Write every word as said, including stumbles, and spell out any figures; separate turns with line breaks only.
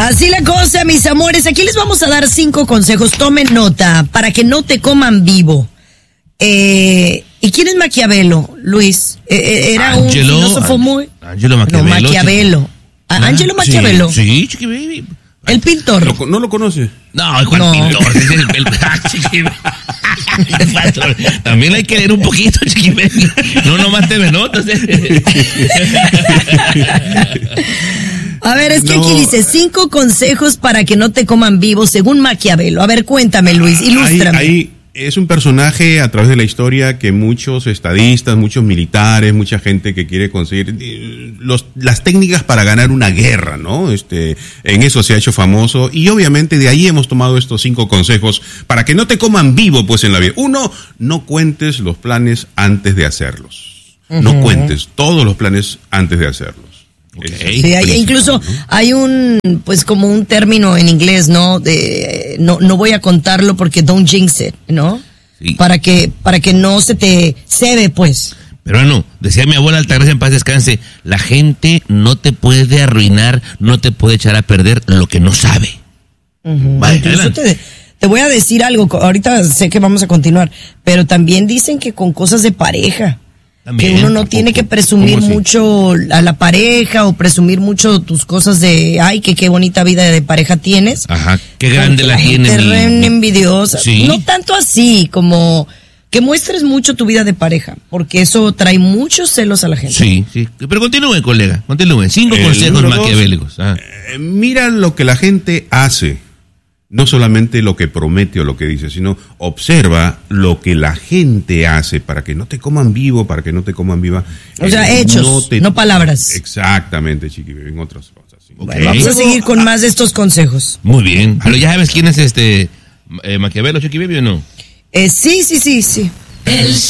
Así la cosa, mis amores. Aquí les vamos a dar cinco consejos. Tomen nota para que no te coman vivo. Eh, ¿Y quién es Maquiavelo, Luis? Eh, era Angelo, un filósofo An- muy...
Angelo Maquiavelo.
No, Maquiavelo. ¿Ah? ¿Angelo Maquiavelo?
Sí, sí, Chiqui Baby.
El pintor.
¿Lo, ¿No lo conoce?
No, ¿cuál no. pintor? Es el, el, Chiqui Baby. También hay que leer un poquito, Chiqui Baby. No nomás te me notas.
A ver, es que
no.
aquí dice cinco consejos para que no te coman vivo según Maquiavelo. A ver, cuéntame, Luis, ilústrame.
Ahí, ahí es un personaje a través de la historia que muchos estadistas, muchos militares, mucha gente que quiere conseguir los, las técnicas para ganar una guerra, ¿no? Este, en eso se ha hecho famoso y obviamente de ahí hemos tomado estos cinco consejos para que no te coman vivo, pues, en la vida. Uno, no cuentes los planes antes de hacerlos. Uh-huh. No cuentes todos los planes antes de hacerlos.
Okay. Sí, hay, incluso ¿no? hay un, pues como un término en inglés, ¿no? De, no, no voy a contarlo porque don't jinx it, ¿no? Sí. Para que, para que no se te cebe, pues.
Pero bueno, decía mi abuela Altagracia, en paz descanse, la gente no te puede arruinar, no te puede echar a perder lo que no sabe.
Uh-huh. Vale, incluso te, te voy a decir algo, ahorita sé que vamos a continuar, pero también dicen que con cosas de pareja. También, que uno no tiene que presumir mucho a la pareja o presumir mucho tus cosas de, ay, que qué bonita vida de pareja tienes.
Ajá, qué grande la, la tienes.
Te re envidiosa. ¿Sí? No tanto así, como que muestres mucho tu vida de pareja, porque eso trae muchos celos a la gente.
Sí, sí. Pero continúe, colega, continúe. Cinco El consejos maquiavélicos. Ah.
Eh, mira lo que la gente hace. No solamente lo que promete o lo que dice, sino observa lo que la gente hace para que no te coman vivo, para que no te coman viva.
O sea, eh, hechos, no, te... no palabras.
Exactamente, Chiqui, en otras cosas. ¿Sí?
Bueno, vamos a seguir con más de estos consejos.
Muy bien. Pero ya sabes quién es este eh, Maquiavelo, Chiqui Baby, ¿o no?
Eh, sí, sí, sí, sí. El